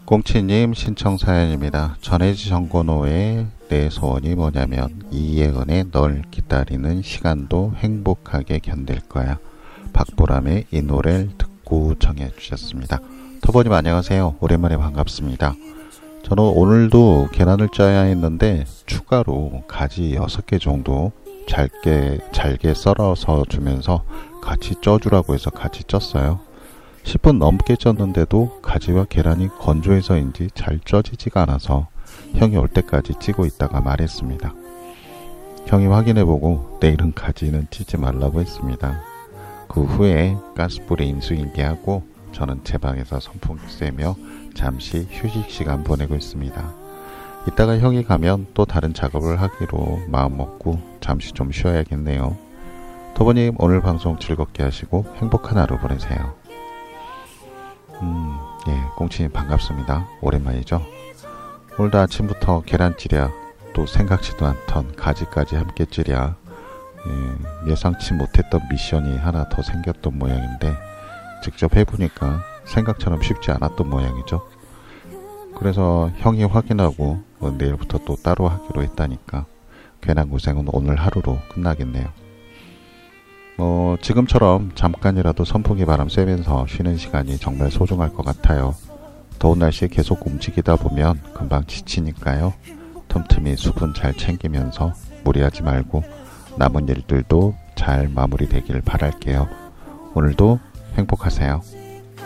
꽁치님 신청 사연입니다. 전해지 정권호의 내 소원이 뭐냐면 이예은의 널 기다리는 시간도 행복하게 견딜 거야. 박보람의 이 노래를 듣고 정해 주셨습니다. 터보님 안녕하세요. 오랜만에 반갑습니다. 저는 오늘도 계란을 쪄야 했는데 추가로 가지 6개 정도 잘게 썰어서 주면서 같이 쪄주라고 해서 같이 쪘어요. 10분 넘게 쪘는데도 가지와 계란이 건조해서인지 잘 쪄지지가 않아서 형이 올 때까지 찌고 있다가 말했습니다. 형이 확인해보고 내일은 가지는 찌지 말라고 했습니다. 그 후에 가스불에 인수인계하고 저는 제 방에서 선풍기 쐬며 잠시 휴식 시간 보내고 있습니다. 이따가 형이 가면 또 다른 작업을 하기로 마음먹고 잠시 좀 쉬어야겠네요. 토보님 오늘 방송 즐겁게 하시고 행복한 하루 보내세요. 꽁치님 반갑습니다. 오랜만이죠? 오늘도 아침부터 계란찌랴 또 생각지도 않던 가지까지 함께 찌랴 예상치 못했던 미션이 하나 더 생겼던 모양인데 직접 해보니까 생각처럼 쉽지 않았던 모양이죠. 그래서 형이 확인하고 내일부터 또 따로 하기로 했다니까 괜한 고생은 오늘 하루로 끝나겠네요. 지금처럼 잠깐이라도 선풍기 바람 쐬면서 쉬는 시간이 정말 소중할 것 같아요. 더운 날씨에 계속 움직이다 보면 금방 지치니까요. 틈틈이 수분 잘 챙기면서 무리하지 말고 남은 일들도 잘 마무리되길 바랄게요. 오늘도 행복하세요.